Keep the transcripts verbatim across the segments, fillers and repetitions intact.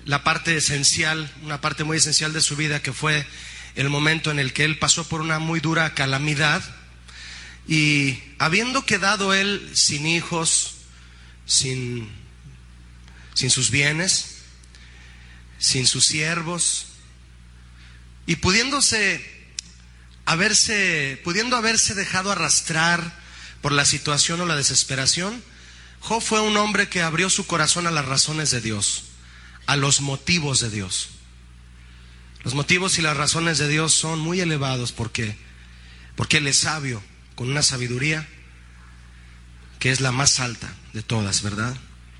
la parte esencial, una parte muy esencial de su vida, que fue el momento en el que él pasó por una muy dura calamidad, y habiendo quedado él sin hijos, sin, sin sus bienes, sin sus siervos, y pudiéndose haberse, pudiendo haberse dejado arrastrar por la situación o la desesperación, Job fue un hombre que abrió su corazón a las razones de Dios, a los motivos de Dios. Los motivos y las razones de Dios son muy elevados porque, porque Él es sabio, con una sabiduría que es la más alta de todas, ¿verdad?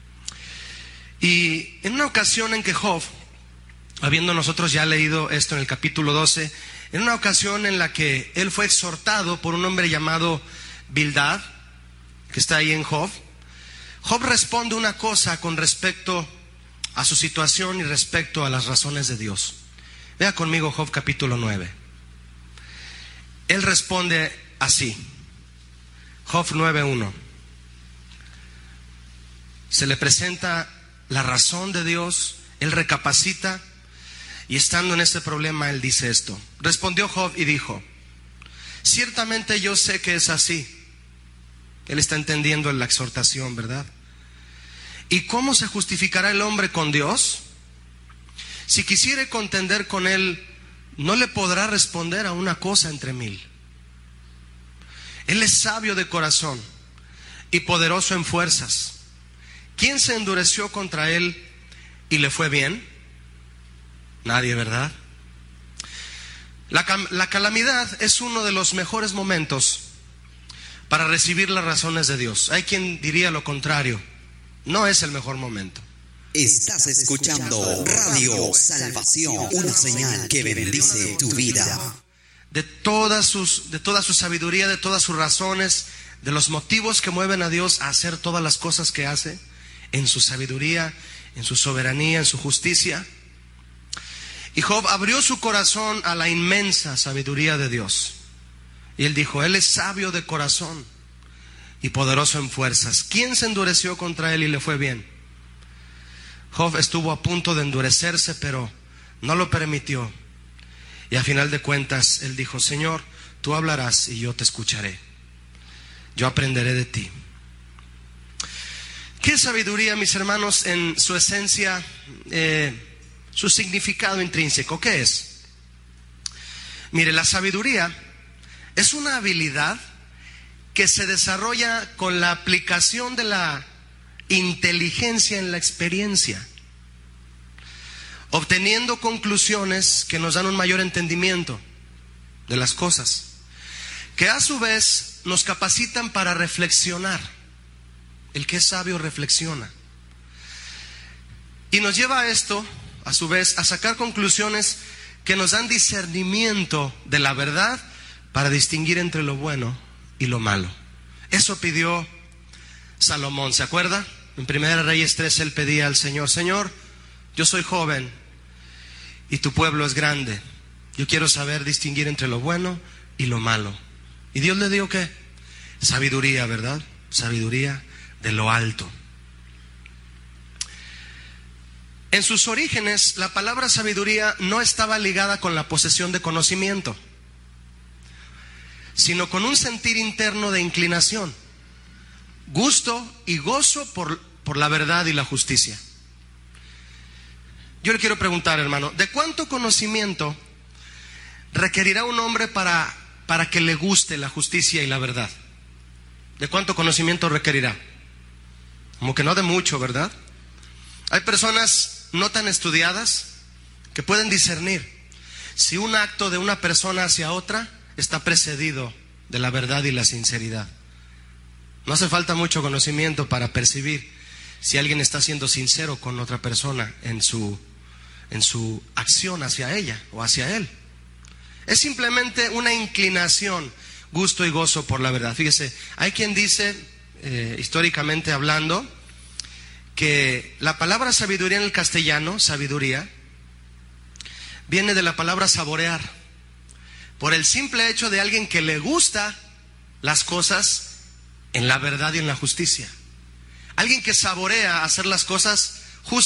Y en una ocasión en que Job, habiendo nosotros ya leído esto en el capítulo doce, en una ocasión en la que él fue exhortado por un hombre llamado Bildad, que está ahí en Job, Job responde una cosa con respecto a su situación y respecto a las razones de Dios. Vea conmigo Job capítulo nueve. Él responde así. Job nueve uno. Se le presenta la razón de Dios, él recapacita, y estando en este problema él dice esto. Respondió Job y dijo: ciertamente yo sé que es así. Él está entendiendo la exhortación, ¿verdad? ¿Y cómo se justificará el hombre con Dios? Si quisiere contender con él, no le podrá responder a una cosa entre mil. Él es sabio de corazón y poderoso en fuerzas. ¿Quién se endureció contra él y le fue bien? Nadie, ¿verdad? La, la calamidad es uno de los mejores momentos para recibir las razones de Dios. Hay quien diría lo contrario. No es el mejor momento. Estás escuchando Radio Salvación, una señal que bendice tu vida. De todas sus, de toda su sabiduría, de todas sus razones, de los motivos que mueven a Dios a hacer todas las cosas que hace, en su sabiduría, en su soberanía, en su justicia. Y Job abrió su corazón a la inmensa sabiduría de Dios. Y él dijo: Él es sabio de corazón y poderoso en fuerzas. ¿Quién se endureció contra él y le fue bien? Job estuvo a punto de endurecerse, pero no lo permitió. Y a final de cuentas, él dijo: Señor, tú hablarás y yo te escucharé. Yo aprenderé de ti. ¿Qué sabiduría, mis hermanos, en su esencia, eh, su significado intrínseco? ¿Qué es? Mire, la sabiduría es una habilidad que se desarrolla con la aplicación de la inteligencia en la experiencia, obteniendo conclusiones que nos dan un mayor entendimiento de las cosas, que a su vez nos capacitan para reflexionar. El que es sabio reflexiona. Y nos lleva a esto, a su vez, a sacar conclusiones que nos dan discernimiento de la verdad para distinguir entre lo bueno y lo malo. Eso pidió Salomón, ¿se acuerda? En Primera Reyes tres él pedía al Señor: Señor, yo soy joven y tu pueblo es grande. Yo quiero saber distinguir entre lo bueno y lo malo. Y Dios le dio ¿qué? Sabiduría, ¿verdad? Sabiduría de lo alto. En sus orígenes, la palabra sabiduría no estaba ligada con la posesión de conocimiento, sino con un sentir interno de inclinación, gusto y gozo por, por la verdad y la justicia. Yo le quiero preguntar, hermano, ¿de cuánto conocimiento requerirá un hombre para, para que le guste la justicia y la verdad? ¿De cuánto conocimiento requerirá? Como que no de mucho, ¿verdad? Hay personas no tan estudiadas que pueden discernir si un acto de una persona hacia otra está precedido de la verdad y la sinceridad. No hace falta mucho conocimiento para percibir si alguien está siendo sincero con otra persona en su, en su acción hacia ella o hacia él. Es simplemente una inclinación, gusto y gozo por la verdad. Fíjese, hay quien dice, eh, históricamente hablando, que la palabra sabiduría en el castellano, sabiduría, viene de la palabra saborear, por el simple hecho de alguien que le gusta las cosas en la verdad y en la justicia. Alguien que saborea hacer las cosas